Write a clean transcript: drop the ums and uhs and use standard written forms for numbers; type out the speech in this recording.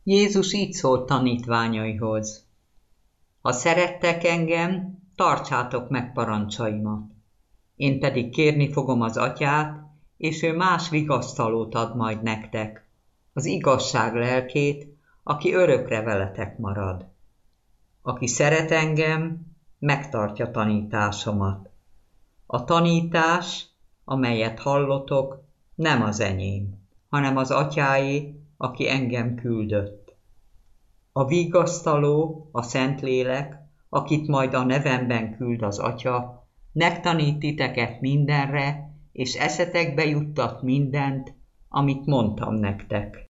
Jézus így szólt tanítványaihoz: Ha szerettek engem, tartsátok meg parancsaimat. Én pedig kérni fogom az Atyát, és ő más vigasztalót ad majd nektek, az igazság lelkét, aki örökre veletek marad. Aki szeret engem, megtartja tanításomat. A tanítás, amelyet hallotok, nem az enyém, hanem az Atyáé, aki engem küldött. A vigasztaló, a Szentlélek, akit majd a nevemben küld az Atya, megtanít titeket mindenre, és eszetekbe juttat mindent, amit mondtam nektek.